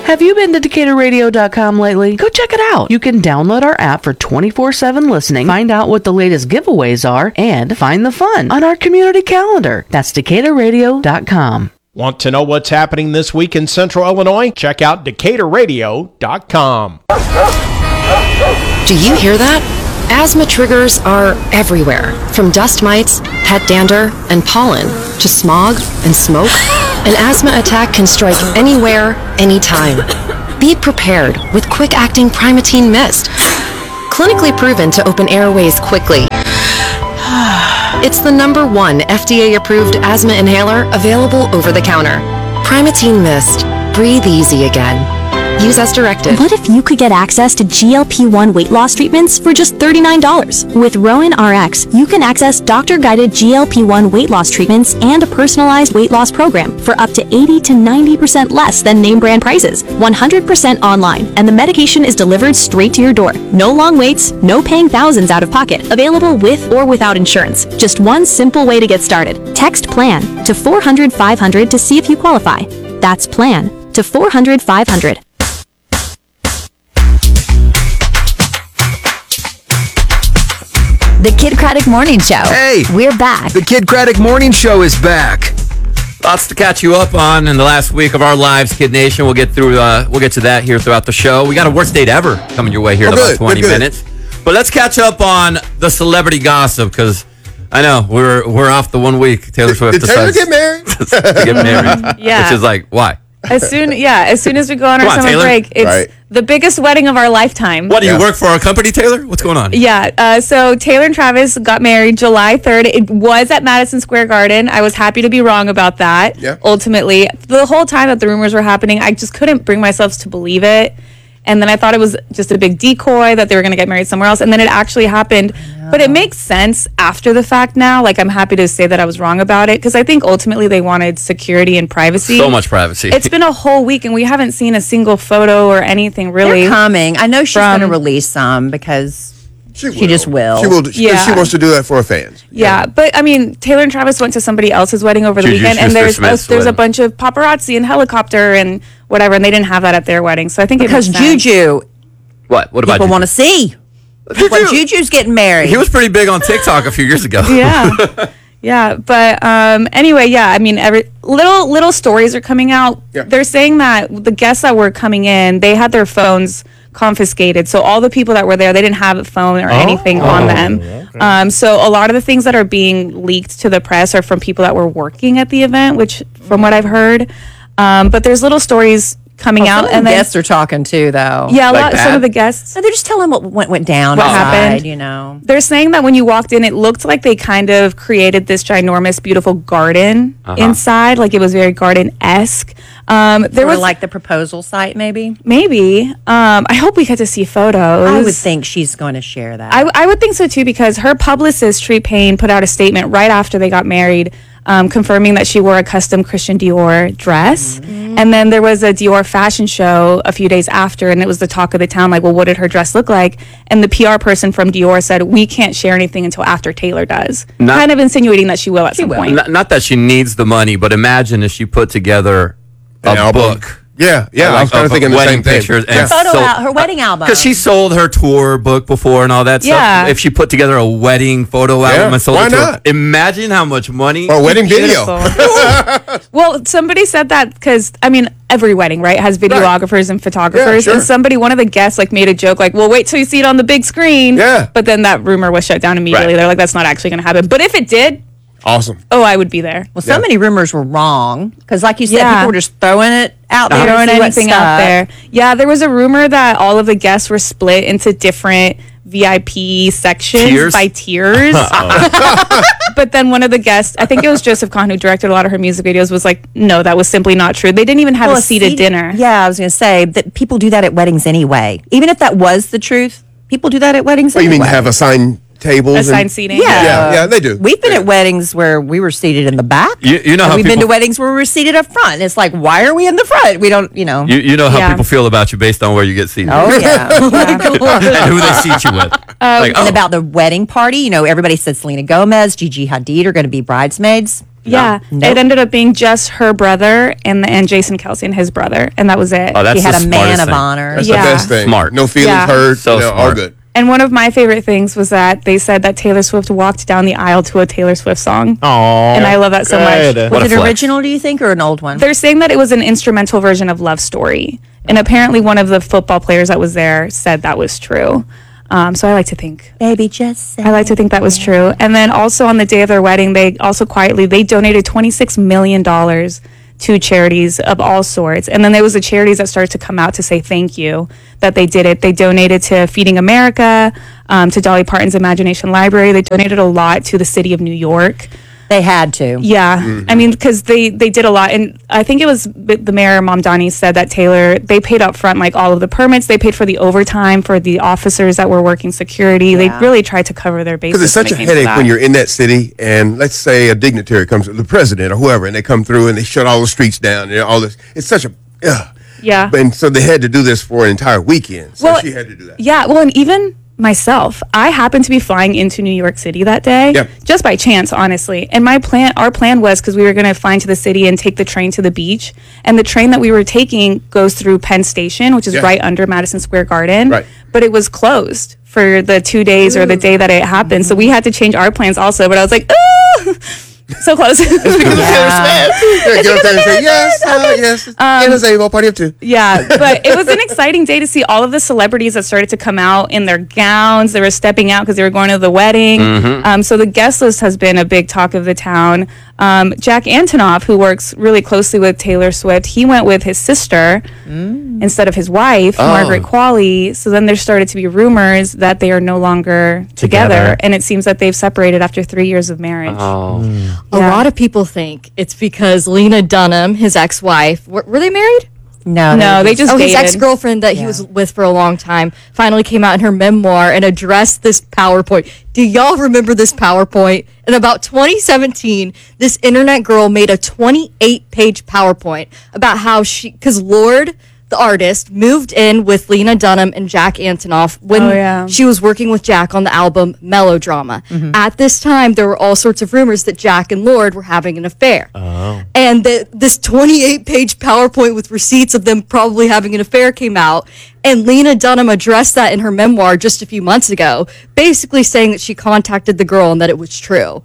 Have you been to DecaturRadio.com lately? Go check it out. You can download our app for 24/7 listening, find out what the latest giveaways are, and find the fun on our community calendar. That's DecaturRadio.com. Want to know what's happening this week in Central Illinois? Check out DecaturRadio.com. Do you hear that? Asthma triggers are everywhere, from dust mites, pet dander, and pollen, to smog and smoke. An asthma attack can strike anywhere, anytime. Be prepared with quick-acting Primatene Mist. Clinically proven to open airways quickly. It's the #1 FDA-approved asthma inhaler available over the counter. Primatene Mist. Breathe easy again. Use as directed. What if you could get access to GLP-1 weight loss treatments for just $39? With Rowan RX, you can access doctor-guided GLP-1 weight loss treatments and a personalized weight loss program for up to 80 to 90% less than name brand prices. 100% online, and the medication is delivered straight to your door. No long waits, no paying thousands out of pocket. Available with or without insurance. Just one simple way to get started. Text PLAN to 400-500 to see if you qualify. That's PLAN to 400-500. The Kid Craddock Morning Show. Hey! We're back. The Kid Craddock Morning Show is back. Lots to catch you up on in the last week of our lives, Kid Nation. We'll get to that here throughout the show. We got a worst date ever coming your way here in about 20 minutes. But let's catch up on the celebrity gossip, because I know we're off the 1 week. Taylor Swift Did Taylor get married? to get married. Yeah. Which is like, why? As soon as we go on our summer Taylor. break, it's Right. the biggest wedding of our lifetime. What, do you work for our company, Taylor? What's going on? Yeah, so Taylor and Travis got married July 3rd. It was at Madison Square Garden. I was happy to be wrong about that. Yeah. Ultimately, the whole time that the rumors were happening, I just couldn't bring myself to believe it. And then I thought it was just a big decoy that they were going to get married somewhere else. And then it actually happened. But it makes sense after the fact now. Like, I'm happy to say that I was wrong about it, because I think ultimately they wanted security and privacy. So much privacy. It's been a whole week, and we haven't seen a single photo or anything really. They're coming. I know she's going to release some because she just will. She will. Yeah. She wants to do that for her fans. Yeah, but I mean, Taylor and Travis went to somebody else's wedding over the Juju weekend, and Schuster-Smith's there's a wedding. bunch of paparazzi and helicopter and whatever, and they didn't have that at their wedding. So I think Because it makes sense. Juju, What about people Juju? want to see when Juju's getting married. He was pretty big on TikTok a few years ago. Yeah, yeah. But anyway, yeah. I mean, every little stories are coming out. Yeah. They're saying that the guests that were coming in, they had their phones confiscated. So all the people that were there, they didn't have a phone or anything on them. So a lot of the things that are being leaked to the press are from people that were working at the event, which, from what I've heard. But there's little stories coming out, and guests are talking too, though. Yeah, Like some of the guests. So they're just telling what went down, What outside, happened. you know. They're saying that when you walked in, it looked like they kind of created this ginormous, beautiful garden inside. Like, it was very garden-esque. There was like the proposal site, maybe. maybe. I hope we get to see photos. I would think she's going to share that. I would think so too, because her publicist, Tree Payne, put out a statement right after they got married, confirming that she wore a custom Christian Dior dress. And then there was a Dior fashion show a few days after, and it was the talk of the town, like, well, what did her dress look like? And the PR person from Dior said, we can't share anything until after Taylor does. Kind of insinuating that she will at some point. Not that she needs the money, but imagine if she put together a book. Yeah. I was kind of thinking the wedding same thing. pictures Yeah. her wedding album. Because she sold her tour book before and all that Yeah. stuff. If she put together a wedding photo album and sold why it to her, not? imagine how much money. Or a wedding video. Well, somebody said that because, I mean, every wedding, right, has videographers and photographers. Yeah, sure. And somebody, one of the guests, like, made a joke, like, well, wait till you see it on the big screen. Yeah. But then that rumor was shut down immediately. Right. They're like, that's not actually going to happen. But if it did, Awesome. I would be there. Well, so many rumors were wrong because, like you said, Yeah. people were just throwing it out there, Throwing to see what anything out stuck. there. Yeah, there was a rumor that all of the guests were split into different VIP sections Tiers? by tiers. But then one of the guests, I think it was Joseph Kahn, who directed a lot of her music videos, was like, no, that was simply not true. They didn't even have a seated dinner. Yeah, I was going to say that people do that at weddings anyway. Even if that was the truth, people do that at weddings What, you anyway. mean have assigned tables? Assigned seating. Yeah, they do. We've been at weddings where we were seated in the back. You know and how we've been to people- weddings where we were seated up front. It's like, why are we in the front? We don't, You know how Yeah. people feel about you based on where you get seated. Oh, yeah. And who they seat you with. And about the wedding party, everybody said Selena Gomez, Gigi Hadid are going to be bridesmaids. Yeah, Nope. it ended up being just her brother and Jason Kelsey and his brother, and that was it. Oh, that's He had the a man smartest of thing. honor. That's Yeah. the best thing. Smart. No feelings Yeah. hurt. So all smart. good. And one of my favorite things was that they said that Taylor Swift walked down the aisle to a Taylor Swift song. Oh, And I love that so much. What Was a it flex. original, do you think, or an old one? They're saying that it was an instrumental version of Love Story. And apparently one of the football players that was there said that was true. So I like to think Baby, just say. I like to think that was true. And then also on the day of their wedding, they also quietly they donated $26 million to charities of all sorts. And then there was the charities that started to come out to say thank you that they did it. They donated to Feeding America, to Dolly Parton's Imagination Library. They donated a lot to the city of New York. They had to. Yeah, I mean, because they did a lot, and I think it was the mayor, Mamdani, said that Taylor, they paid up front like all of the permits, they paid for the overtime for the officers that were working security. They really tried to cover their bases. Because it's such a when it came to headache that. when you're in that city, and let's say a dignitary comes, the president or whoever, and they come through and they shut all the streets down and all this. It's such a Yeah. And so they had to do this for an entire weekend. So Well, she had to do that. Yeah, well, and even myself, I happened to be flying into New York City that day, Yep. just by chance, honestly. And our plan was because we were going to fly into the city and take the train to the beach. And the train that we were taking goes through Penn Station, which is Yeah. right under Madison Square Garden. Right. But it was closed for the 2 days or the day that it happened. So we had to change our plans also. But I was like, oh, so close. Yeah, get up there and say, yes, yes. Anna's able, party up too. Yeah, but it was an exciting day to see all of the celebrities that started to come out in their gowns. They were stepping out because they were going to the wedding. So the guest list has been a big talk of the town. Jack Antonoff, who works really closely with Taylor Swift, he went with his sister instead of his wife, Margaret Qualley. So then there started to be rumors that they are no longer together. And it seems that they've separated after 3 years of marriage. A lot of people think it's because Lena Dunham, his ex-wife, were they married? No, they just his dated. ex-girlfriend that he was with for a long time finally came out in her memoir and addressed this PowerPoint. Do y'all remember this PowerPoint? In about 2017, this internet girl made a 28-page PowerPoint about how because Lorde, the artist, moved in with Lena Dunham and Jack Antonoff when she was working with Jack on the album Melodrama. At this time, there were all sorts of rumors that Jack and Lorde were having an affair. And this 28-page PowerPoint with receipts of them probably having an affair came out. And Lena Dunham addressed that in her memoir just a few months ago, basically saying that she contacted the girl and that it was true.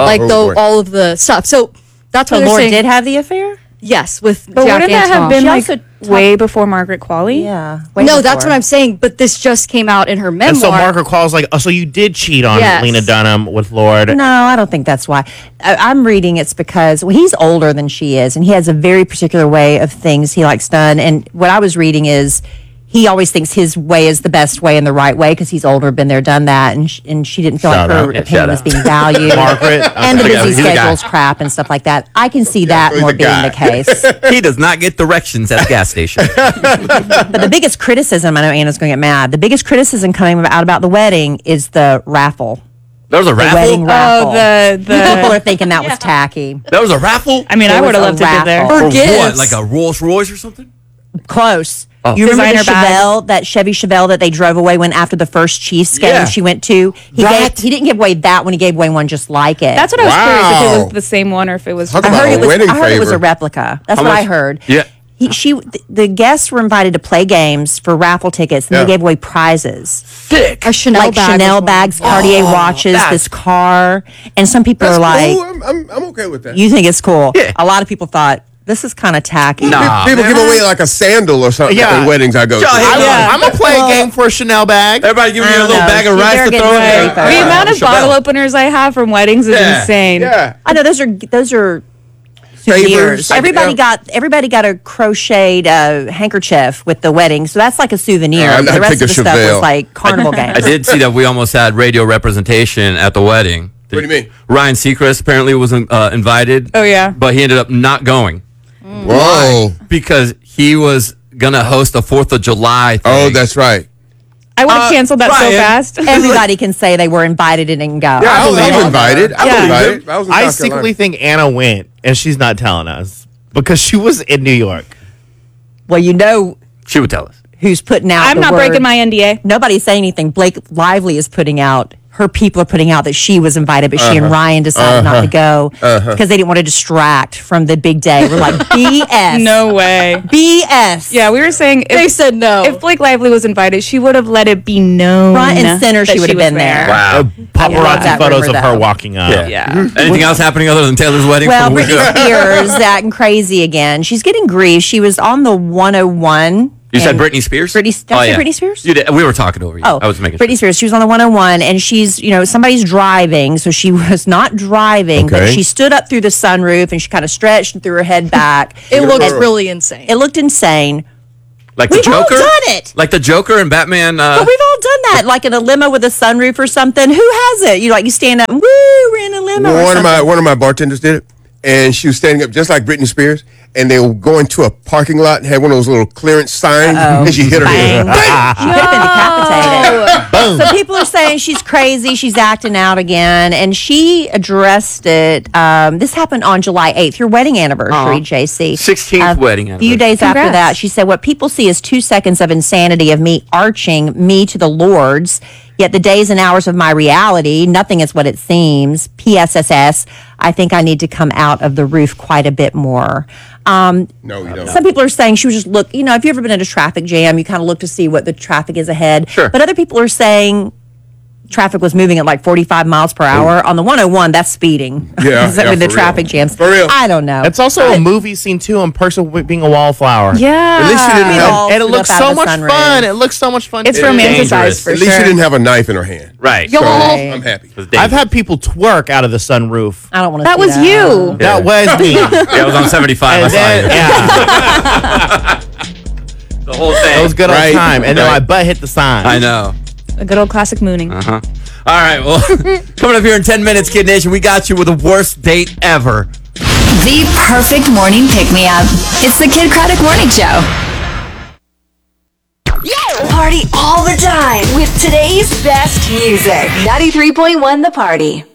All of the stuff. So that's what they're Lorde saying. did have the affair? Yes, with But Jack wouldn't that have Antonoff. been She like also way before Margaret Qualley? Yeah. No, that's what I'm saying. But this just came out in her memoir. And so Margaret calls like, oh, so you did cheat on Yes. Lena Dunham with Lorde. No, I don't think that's why. I'm reading it's because he's older than she is, and he has a very particular way of things he likes done. And what I was reading is he always thinks his way is the best way and the right way because he's older, been there, done that, and she didn't feel Shout like her out. Yeah, opinion shout was out. being valued. Margaret. And the Okay, busy he's a guy. schedule's crap and stuff like that. I can see that so he's more a being guy. the case. He does not get directions at the gas station. But the biggest criticism, I know Anna's going to get mad, the biggest criticism coming out about the wedding is the raffle. There was a The wedding raffle? raffle. the People are thinking that was tacky. There was a raffle? I mean, I There would have was loved a to be there. raffle. For gifts. what? Like a Rolls Royce or something? Close. Oh. You remember the Designer bags. Chevelle, that Chevy Chevelle that they drove away when after the first Chiefs game Yeah. she went to? He didn't give away that one. He gave away one just like it. That's what I was curious if it Wow. was the same one or if it was. Talk I about heard a it was. wedding I heard it was a favor. replica. That's How what I much? heard. Yeah. The guests were invited to play games for raffle tickets, and Yeah. they gave away prizes Thick. A Chanel like bag was Chanel one. bags, Cartier watches, that's- this car, and some people That's are like, cool. I'm okay with that. "You think it's cool?" Yeah. A lot of people thought this is kind of tacky. Nah. People give man. away like a sandal or something Yeah. at weddings I go to. Yeah. I'm going to play a game for a Chanel bag. Everybody give me I a don't little know. bag of They're rice to getting throw in very there. far. The amount of Chevelle. bottle openers I have from weddings is Yeah. insane. Yeah. I know those are souvenirs. Favors. Everybody got a crocheted handkerchief with the wedding, so that's like a souvenir. I'd the rest take of a the stuff Chevelle. was like carnival games. I did see that we almost had radio representation at the wedding. What do you mean? Ryan Seacrest apparently was invited. Oh, yeah. But he ended up not going Whoa. because he was going to host a 4th of July thing. Oh, that's right. I would have canceled that so Ryan. fast. Everybody can say they were invited and didn't go. Yeah, I was believe it. invited. I was Yeah. invited. I was in I South secretly Carolina. think Anna went, and she's not telling us because she was in New York. Well, She would tell us. who's putting out. I'm not breaking my NDA. Nobody's saying anything. Blake Lively is putting out. Her people are putting out that she was invited, but she and Ryan decided not to go because they didn't want to distract from the big day. We're like, BS. No way. BS. Yeah, we were saying They said no. If Blake Lively was invited, she would have let it be known. Front and center, she that would have was been there. Wow. Paparazzi that photos rumor, of her though. walking up. Yeah. Anything else happening other than Taylor's wedding? Well, before we Britney go? Spears is acting crazy again. She's getting grief. She was on the 101. You said and- Britney Spears? Did I say Britney Spears? You did. We were talking over you. Oh, I was making Britney sure. Spears. She was on the 101, and she's, somebody's driving, so she was not driving, but Okay. she stood up through the sunroof and she kind of stretched and threw her head back. It looks really insane. It looked insane. Like the We've all Joker? done it. Like the Joker and Batman. But we've all done that, like in a limo with a sunroof or something. Who has it? You stand up and woo, we're in a limo. or something. One of my bartenders did it, and she was standing up just like Britney Spears, and they were going to a parking lot and had one of those little clearance signs, and she hit her Bang. head. She could have been decapitated. So people are saying she's crazy, she's acting out again, and she addressed it. This happened on July 8th, your wedding anniversary, JC. 16th wedding A anniversary. few days after Congrats. that, she said, what people see is 2 seconds of insanity of me arching me to the Lords, yet the days and hours of my reality, nothing is what it seems. PSSS, I think I need to come out of the roof quite a bit more. No, you don't. Some people are saying she was just look, if you've ever been in a traffic jam, you kind of look to see what the traffic is ahead. Sure. But other people are saying traffic was moving at like 45 miles per hour. On the 101, that's speeding. Yeah, With yeah, the for traffic real. jams. For real. I don't know. It's also a movie scene too, in person being a wallflower. Yeah. At least she didn't have. And it looks so much fun. It looks so much fun. It's to do. romanticized dangerous. for At least sure. she didn't have a knife in her hand. Right. So Right. I'm happy. It was dangerous. I've had people twerk out of the sunroof. I don't want to That was you. That was me. Yeah, it was on 75. I And saw then, you. yeah, The whole thing. it was good Right. old time. And then Right. my butt hit the sign. I know. A good old classic mooning. Uh-huh. All right, well, coming up here in 10 minutes, Kid Nation, we got you with the worst date ever. The perfect morning pick-me-up. It's the Kid Craddock Morning Show. Party all the time with today's best music. 93.1 The Party.